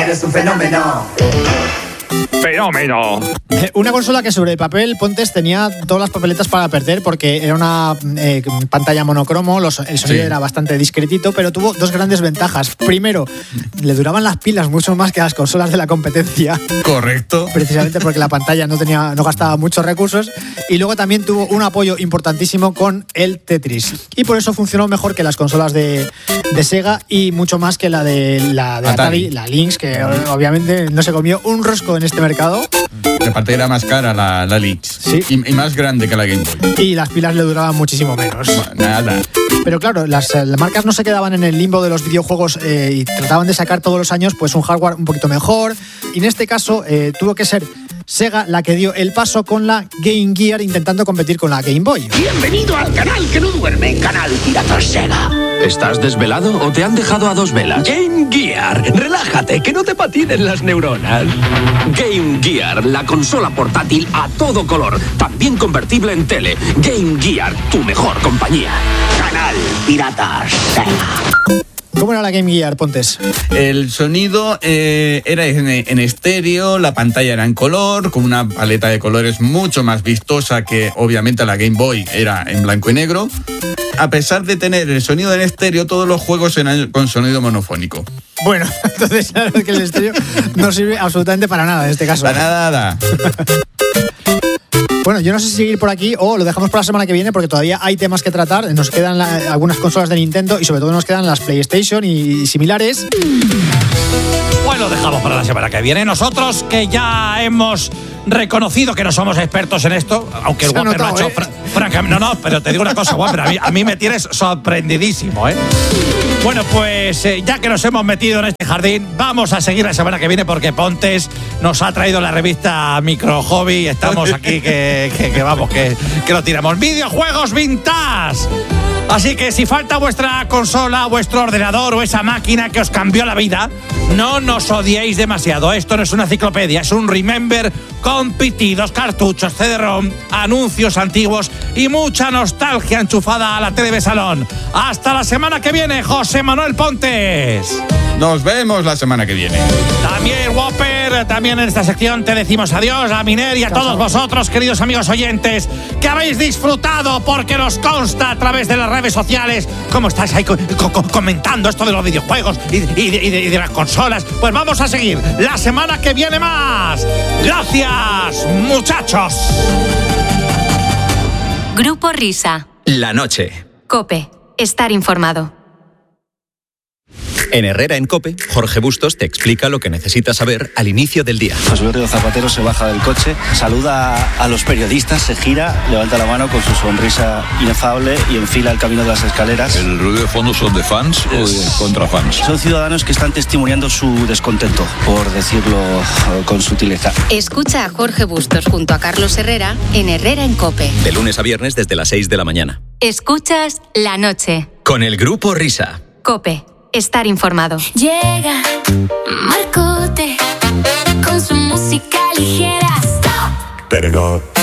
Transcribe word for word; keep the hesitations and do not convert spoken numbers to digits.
eres un fenómeno. ¡Fenómeno! Una consola que sobre el papel, Pontes, tenía todas las papeletas para perder porque era una eh, pantalla monocromo, los, el sonido sí. era bastante discretito, pero tuvo dos grandes ventajas. Primero, le duraban las pilas mucho más que las consolas de la competencia. Correcto. Precisamente porque la pantalla no, tenía, no gastaba muchos recursos. Y luego también tuvo un apoyo importantísimo con el Tetris. Y por eso funcionó mejor que las consolas de, de Sega y mucho más que la de, la de Atari, Atari, la Lynx, que obviamente no se comió un rosco en este mercado. Y aparte era más cara la, la Lynx. Sí. Y, y más grande que la Game Boy. Y las pilas le duraban muchísimo menos. Bueno, nada. Pero claro, las, las marcas no se quedaban en el limbo de los videojuegos eh, y trataban de sacar todos los años pues un hardware un poquito mejor. Y en este caso eh, tuvo que ser Sega la que dio el paso con la Game Gear intentando competir con la Game Boy. Bienvenido al canal que no duerme, Canal Piratas Sega. ¿Estás desvelado o te han dejado a dos velas? Game Gear, relájate, que no te patinen las neuronas. Game Gear, la consola portátil a todo color, también convertible en tele. Game Gear, tu mejor compañía. Canal Piratas Sega. ¿Cómo era la Game Gear, Pontes? El sonido eh, era en, en estéreo, la pantalla era en color, con una paleta de colores mucho más vistosa que obviamente la Game Boy era en blanco y negro. A pesar de tener el sonido en estéreo, todos los juegos eran con sonido monofónico. Bueno, entonces sabes que el estéreo no sirve absolutamente para nada en este caso. Para nada. Bueno, yo no sé si seguir por aquí o lo dejamos para la semana que viene porque todavía hay temas que tratar. Nos quedan la, algunas consolas de Nintendo y sobre todo nos quedan las PlayStation y, y similares. Bueno, lo dejamos para la semana que viene. Nosotros que ya hemos reconocido que no somos expertos en esto, aunque el Whopper lo ha hecho, ¿eh? fra- francamente, no, no, pero te digo una cosa, Whopper, a mí, a mí me tienes sorprendidísimo, ¿eh? Bueno, pues eh, ya que nos hemos metido en este jardín, vamos a seguir la semana que viene porque Pontes nos ha traído la revista Micro Hobby. Estamos aquí que, que, que vamos, que, que lo tiramos. Videojuegos vintage. Así que si falta vuestra consola, vuestro ordenador o esa máquina que os cambió la vida, no nos odiéis demasiado. Esto no es una enciclopedia, es un Remember con pitidos, cartuchos, C D ROM, anuncios antiguos y mucha nostalgia enchufada a la tele de salón. Hasta la semana que viene, José Manuel Pontes. Nos vemos la semana que viene. También, Whopper, también en esta sección te decimos adiós a Miner y a todos vosotros, queridos amigos oyentes, que habéis disfrutado porque nos consta a través de las redes sociales cómo estáis ahí co- co- comentando esto de los videojuegos y, y, y, de, y de las consolas. Pues vamos a seguir la semana que viene más. Gracias, muchachos. Grupo Risa. La noche. COPE. Estar informado. En Herrera en COPE, Jorge Bustos te explica lo que necesitas saber al inicio del día. José Río Zapatero se baja del coche, saluda a los periodistas, se gira, levanta la mano con su sonrisa inefable y enfila el camino de las escaleras. ¿El ruido de fondo son de fans o de contrafans? Son ciudadanos que están testimoniando su descontento, por decirlo con sutileza. Escucha a Jorge Bustos junto a Carlos Herrera en Herrera en COPE. De lunes a viernes desde las seis de la mañana. Escuchas La Noche. Con el Grupo Risa. COPE. Estar informado. Llega Marcote con su música ligera. Stop. Better go.